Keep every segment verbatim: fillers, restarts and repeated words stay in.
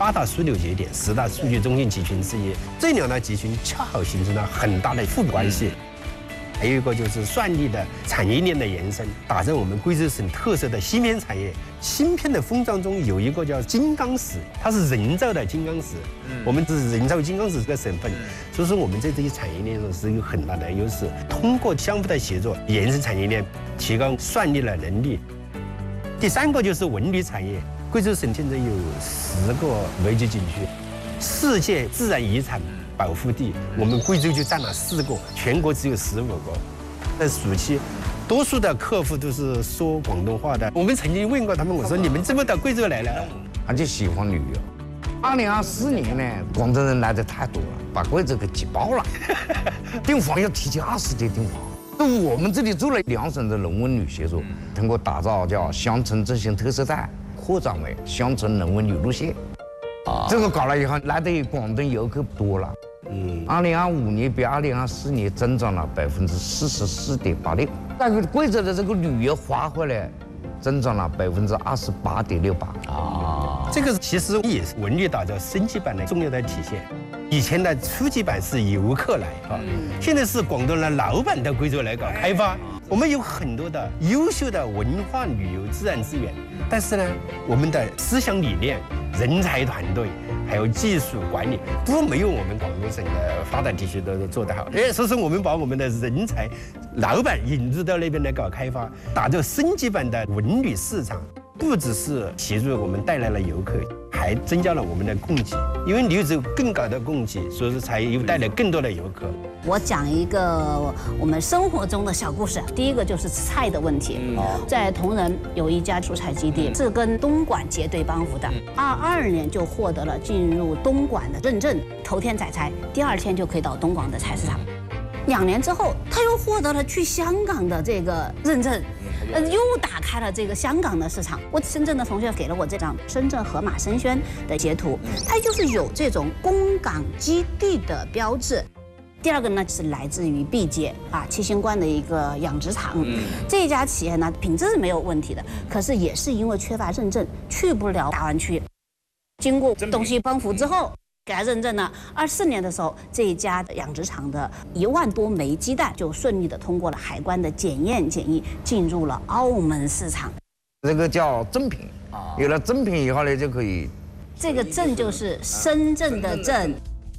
八大枢纽节点、十大数据中心集群之一，这两大集群恰好形成了很大的互补关系。还有一个就是算力的产业链的延伸，打造我们贵州省特色的芯片产业。芯片的封装中有一个叫金刚石，它是人造的金刚石，我们是人造金刚石这个省份，所以说我们在这些产业链上是有很大的优势。通过相互的协作，延伸产业链，提高算力的能力。第三个就是文旅产业，贵州省现在有十个五 A 级景区，世界自然遗产保护地，我们贵州就占了四个，全国只有十五个。在暑期，多数的客户都是说广东话的。我们曾经问过他们，我说你们怎么到贵州来了？ 他就喜欢旅游。二零二四年呢，广东人来的太多了，把贵州给挤爆了，订房要提前二十天订房。我们这里做了两省的人文旅协作，通过打造叫乡村振兴特色带，扩展为乡村人文旅路线。啊，这个搞了以后，来的广东游客多了。嗯，二零二五年比二零二四年增长了百分之四十四点八六，但是贵州的这个旅游花费呢，增长了百分之二十八点六八。 啊，这个其实也是文旅打造升级版的重要的体现。以前的初级版是游客来啊，现在是广东的老板到贵州来搞开发。我们有很多的优秀的文化旅游自然资源，但是呢，我们的思想理念、人才团队还有技术管理，都没有我们广东省的发达地区都做得好。哎，所以说我们把我们的人才、老板引入到那边来搞开发，打造升级版的文旅市场。不只是协助我们带来了游客，还增加了我们的供给。因为你有只有更高的供给，所以说才有带来更多的游客。 我讲一个我们生活中的小故事。第一个就是菜的问题。嗯、在铜仁有一家蔬菜基地，是跟东莞结对帮扶的。二二年就获得了进入东莞的认证，头天摘菜，第二天就可以到东莞的菜市场。两年之后，他又获得了去香港的这个认证。呃，又打开了这个香港的市场。我深圳的同学给了我这张深圳盒马生鲜的截图，它就是有这种供港基地的标志。第二个呢是来自于毕节啊七星观的一个养殖场，这家企业呢品质是没有问题的，可是也是因为缺乏认证，去不了大湾区。经过东西帮扶之后，给他认证了。二四年的时候，这一家养殖场的一万多枚鸡蛋就顺利的通过了海关的检验检疫，进入了澳门市场。 这个叫正品，有了正品以后呢，就可以。 这个正就是深圳的正。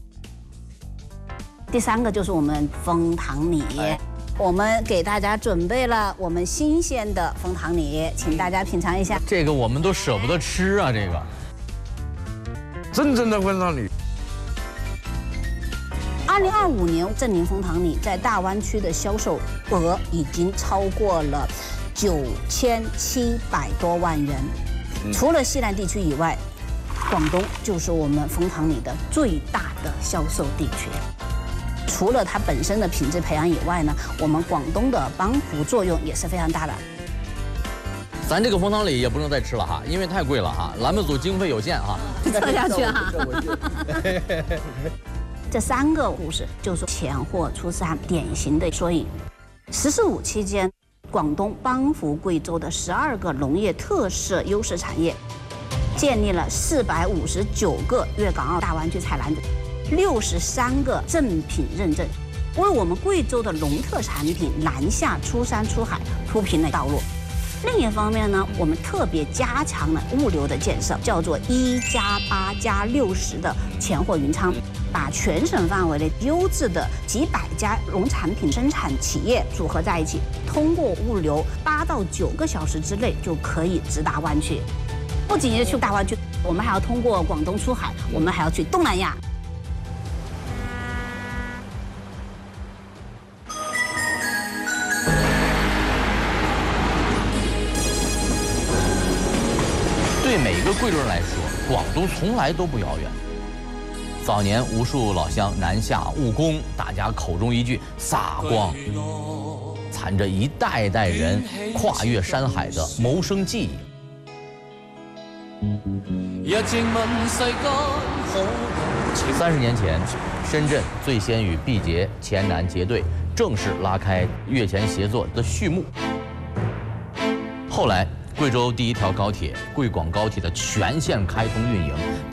第三个就是我们枫糖米。我们给大家准备了我们新鲜的枫糖米，请大家品尝一下。 这个我们都舍不得吃啊，这个。 真正的枫糖米。 二零二五年，正宁枫糖米在大湾区的销售额已经超过了九千七百多万元。除了西南地区以外，广东就是我们枫糖米的最大的销售地区。除了它本身的品质培养以外呢，我们广东的帮扶作用也是非常大的。 咱这个枫糖米也不能再吃了哈，因为太贵了哈，栏目组经费有限哈。 测下去哈。这三个故事就是钱货出山典型的缩影。十四五期间，广东帮扶贵州的十二个农业特色优势产业，建立了四百五十九个粤港澳大湾区采篮子，六十三个正品认证，为我们贵州的农特产品南下出山出海铺平了道路。另一方面呢，我们特别加强了物流的建设，叫做一加八加六十的钱货云仓，把全省范围的优质的几百家农产品生产企业组合在一起，通过物流八到九个小时之内就可以直达湾区。不仅要去大湾区，我们还要通过广东出海，我们还要去东南亚。 对每个贵州人来说，广东从来都不遥远。早年无数老乡南下务工，大家口中一句“撒光”，藏着一代代人跨越山海的谋生记忆。三十年前，深圳最先与毕节、黔南结对，正式拉开粤黔协作的序幕。后来，贵州第一条高铁贵广高铁的全线开通运营。